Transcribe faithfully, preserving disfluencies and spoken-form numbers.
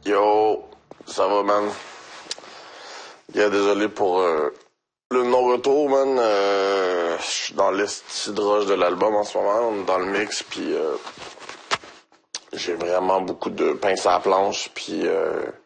Yo, ça va, man? Yeah, désolé pour euh, le non-retour, man. Euh, Je suis dans l'estidrage de l'album en ce moment. On est dans le mix, puis euh, j'ai vraiment beaucoup de pince à la planche, puis euh,